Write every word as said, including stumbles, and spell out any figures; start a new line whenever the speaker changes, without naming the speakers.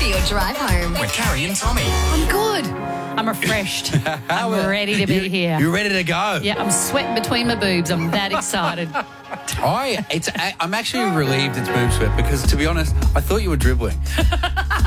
for your drive home.
With Carrie and Tommy.
I'm good. I'm refreshed. I'm ready to be
you,
here.
You're ready to go.
Yeah, I'm sweating between my boobs. I'm that excited.
I, it's, I'm actually relieved it's boob sweat because, to be honest, I thought you were dribbling.